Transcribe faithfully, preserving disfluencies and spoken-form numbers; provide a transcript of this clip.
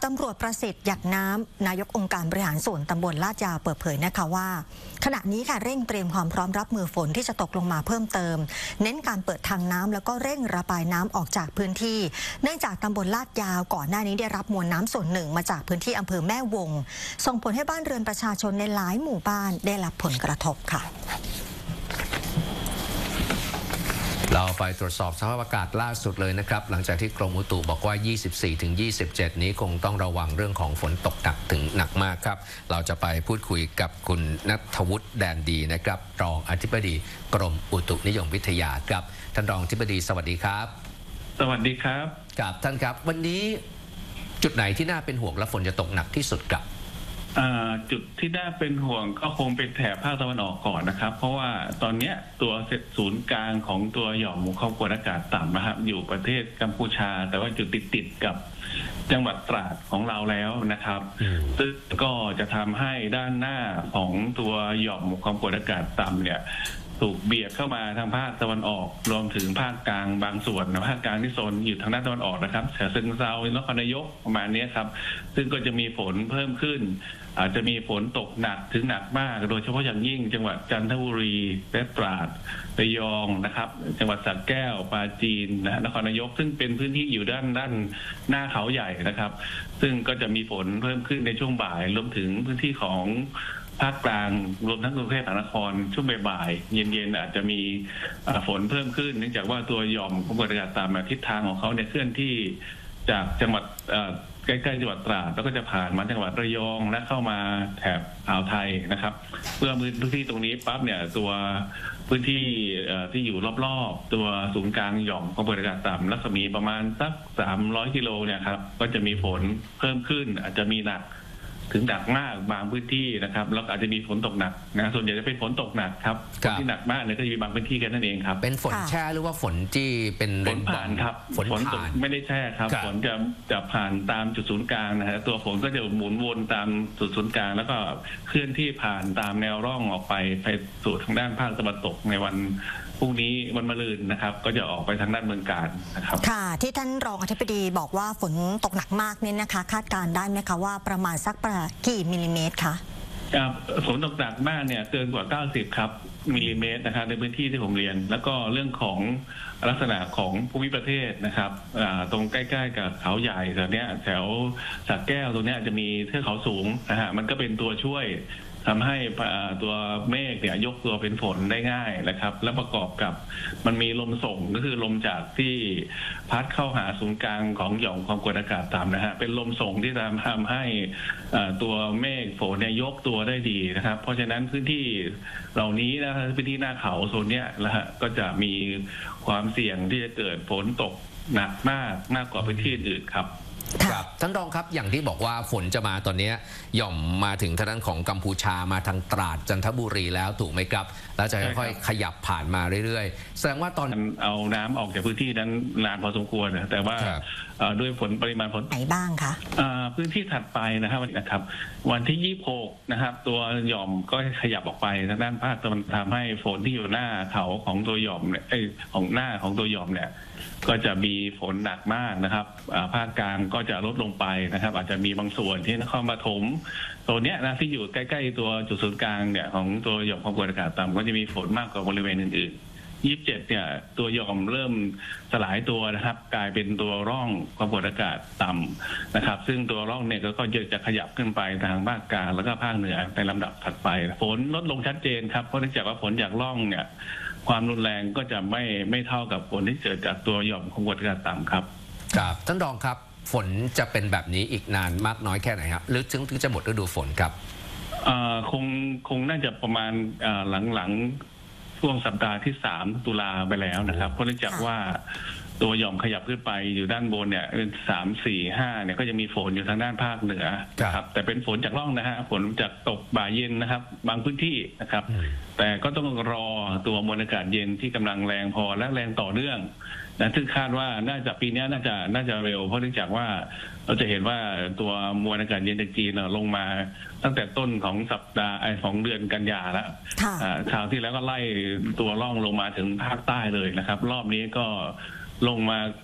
ตำรวจประสิทธิ์หยัดน้ำนายกองค์การบริหารส่วนตำบลลาดยาวเปิดเผยนะคะว่าขณะนี้ค่ะเร่งเตรียมความพร้อมรับมือฝนที่จะตกลงมาเพิ่มเติมเน้นการเปิดทางน้ำแล้วก็เร่งระบายน้ำออกจากพื้นที่เนื่องจากตำบลลาดยาวก่อนหน้านี้ได้รับมวลน้ำส่วนหนึ่งมาจากพื้นที่อำเภอแม่วงส่งผลให้บ้านเรือนประชาชนในหลายหมู่บ้านได้รับผลกระทบค่ะเราไปตรวจสอบสภาพอากาศล่าสุดเลยนะครับหลังจากที่กรมอุตุบอกว่า ยี่สิบสี่ถึงยี่สิบเจ็ด นี้คงต้องระวังเรื่องของฝนตกหนักถึงหนักมากครับเราจะไปพูดคุยกับคุณณัฐวุฒิแดนดีนะครับรองอธิบดีกรมอุตุนิยมวิทยาครับท่านรองอธิบดีสวัสดีครับสวัสดีครับครับท่านครับวันนี้จุดไหนที่น่าเป็นห่วงและฝนจะตกหนักที่สุดครับจุดที่น่าเป็นห่วงก็คงเป็นแถบภาคตะวันออกก่อนนะครับเพราะว่าตอนนี้ตัวศูนย์กลางของตัวหย่อมความกดอากาศต่ำนะครับอยู่ประเทศกัมพูชาแต่ว่าจุดติดติดกับจังหวัดตราดของเราแล้วนะครับซึ่งก็จะทำให้ด้านหน้าของตัวหย่อมความกดอากาศต่ำเนี่ยถูกเบียดเข้ามาทางภาคตะวันออกรวมถึงภาคกลางบางส่วนนะภาคกลางที่โซนอยู่ทางด้านตะวันออกนะครับแถบเซิงเซานครนายกประมาณนี้ครับซึ่งก็จะมีฝนเพิ่มขึ้นอาจจะมีฝนตกหนักถึงหนักมากโดยเฉพาะอย่างยิ่งจังหวัดจันทบุรีและตราดระยองนะครับจังหวัดสระแก้วปราจีนนะนครนายกซึ่งเป็นพื้นที่อยู่ด้านด้านหน้าเขาใหญ่นะครับซึ่งก็จะมีฝนเพิ่มขึ้นในช่วงบ่ายรวมถึงพื้นที่ของภาคกลางรวมทั้งกรุงเทพมหานครช่วงบ่ายๆเย็นๆอาจจะมีฝนเพิ่มขึ้นเนื่องจากว่าตัวหย่อมความกดอากาศต่ำทิศทางของเขาเนี่ยเคลื่อนที่จากจังหวัดใกล้ๆจังหวัดตราดแล้วก็จะผ่านมาจังหวัดระยองและเข้ามาแถบอ่าวไทยนะครับเมื่อพื้นที่ตรงนี้ปั๊บเนี่ยตัวพื้นที่ที่อยู่รอบๆตัวศูนย์กลางหย่อมความกดอากาศต่ำรัศมีประมาณสักสามร้อยกิโลเนี่ยครับก็จะมีฝนเพิ่มขึ้นอาจจะมีหนักถึงหนักมากบางพื้นที่นะครับแล้วอาจจะมีฝนตกหนักนะส่วนใหญ่จะเป็นฝนตกหนักครับฝนที่หนักมากเนี่ยก็จะมีบางพื้นที่แค่นั้นเองครับเป็นฝนแช่หรือว่าฝนที่เป็นฝนผ่านครับฝนตกไม่ได้แช่ครับฝนจะจะผ่านตามจุดศูนย์กลางนะฮะตัวฝนก็จะหมุนวนตามจุดศูนย์กลางแล้วก็เคลื่อนที่ผ่านตามแนวร่องออกไปไปสู่ทางด้านภาคตะวันตกในวันพรุ่งนี้วันมะรืนนะครับก็จะออกไปทางด้านเมืองกาญนะครับค่ะที่ท่านรองอธิบดีบอกว่าฝนตกหนักมากเนี่ยนะคะคาดการได้ไหมคะว่าประมาณสักประกี่มิลลิเมตรคะฝนตกหนักมากเนี่ยเกินกว่าเก้าสิบครับมิลลิเมตรนะครับในพื้นที่ที่ผมเรียนแล้วก็เรื่องของลักษณะของภูมิประเทศนะครับตรงใกล้ๆกับเขาใหญ่แถวเนี้ยแถวสระแก้วตรงเนี้ยจะมีเทือกเขาสูงนะฮะมันก็เป็นตัวช่วยทำให้ตัวเมฆเนี่ยยกตัวเป็นฝนได้ง่ายนะครับและประกอบกับมันมีลมส่งก็คือลมจากที่พัดเข้าหาศูนย์กลางของหย่อมความกดอากาศต่ำนะฮะเป็นลมส่งที่ทำให้ตัวเมฆฝนเนี่ยยกตัวได้ดีนะครับเพราะฉะนั้นพื้นที่เหล่านี้นะพื้นที่หน้าเขาโซนเนี้ยนะฮะก็จะมีความเสี่ยงที่จะเกิดฝนตกหนักมากมากกว่าพื้นที่อื่นครับครับท่านรองครับอย่างที่บอกว่าฝนจะมาตอนนี้หย่อมมาถึงทางด้านของกัมพูชามาทางตราดจันทบุรีแล้วถูกไหมครับแล้วจะค่อยๆขยับผ่านมาเรื่อยๆแสดงว่าตอนเอาน้ำออกจากพื้นที่นั้นนานพอสมควรนะแต่ว่าด้วยฝนปริมาณฝนไหนบ้างคะพื้นที่ถัดไปนะครับนะครับวันที่ยี่สิบหกนะครับตัวหย่อมก็ขยับออกไปทางด้านภาคตะวันทำให้ฝนที่อยู่หน้าเขาของตัวหย่อมเนี่ยของหน้าของตัวหย่อมเนี่ยก็จะมีฝนหนักมากนะครับภาคกลางก็จะลดลงไปนะครับอาจจะมีบางส่วนที่นครปฐมตัวเนี้ยนะที่อยู่ใกล้ๆตัวจุดศูนย์กลางเนี่ยของตัวหย่อมความกดอากาศต่ำก็จะมีฝนมากกว่าบริเวณอื่นๆยี่สิบเจ็ดเนี่ยตัวหย่อมเริ่มสลายตัวนะครับกลายเป็นตัวร่องความกดอากาศต่ำนะครับซึ่งตัวร่องเนี่ยก็จะขยับขึ้นไปทางภาคกลางแล้วก็ภาคเหนือในลำดับถัดไปฝนลดลงชัดเจนครับเพราะเนื่องจากว่าฝนจากร่องเนี่ยความรุนแรงก็จะไม่ไม่เท่ากับฝนที่เกิดจากตัวหย่อมความกดอากาศต่ำครับครับท่านรองครับฝนจะเป็นแบบนี้อีกนานมากน้อยแค่ไหนครับหรือถึงถึงจะหมดฤดูฝนครับคงคงน่าจะประมาณหลังๆช่วงสัปดาห์ที่สามตุลาไปแล้วนะครับเพราะเนื่องจากว่าตัวหย่อมขยับขึ้นไปอยู่ด้านบนเนี่ยสามสี่ห้าเนี่ยก็จะมีฝนอยู่ทางด้านภาคเหนือครับแต่เป็นฝนจากร่องนะฮะฝนจากตกบ่ายเย็นนะครับบางพื้นที่นะครับแต่ก็ต้องรอตัวมวลอากาศเย็นที่กำลังแรงพอและแรงต่อเนื่องนะซึ่งคาดว่าน่าจะปีนี้น่าจะน่าจะเร็วเพราะเนื่องจากว่าเราจะเห็นว่าตัวมวลอากาศเย็นจากจีนลงมาตั้งแต่ต้นของสัปดาห์ไอ้ของเดือนกันยาแล้วคราวที่แล้วก็ไล่ตัวร่องลงมาถึงภาคใต้เลยนะครับรอบนี้ก็ลงมา